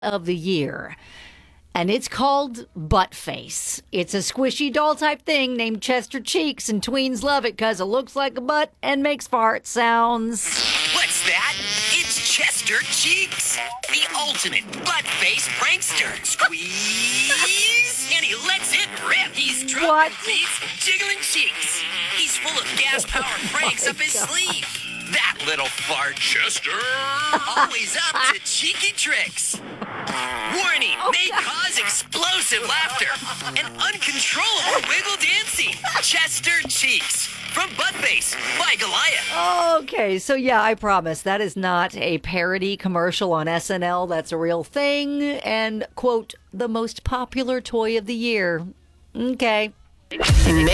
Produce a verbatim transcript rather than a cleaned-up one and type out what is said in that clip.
of the year. And it's called Butt Face. It's a squishy doll type thing named Chester Cheeks, and tweens love it because it looks like a butt and makes fart sounds. What's that? It's Chester Cheeks, the ultimate butt-face prankster. Squeeze, and he lets it rip. He's dropping What? beats, jiggling cheeks. He's full of gas-powered pranks up his sleeve. That little fart, Chester, always up to cheeky tricks. Warning, may cause explosive laughter and uncontrollable wiggle dancing. Chester Cheeks from Buttface by Goliath. Okay, so yeah, I promise that is not a parody commercial on S N L. That's a real thing. And, quote, the most popular toy of the year. Okay.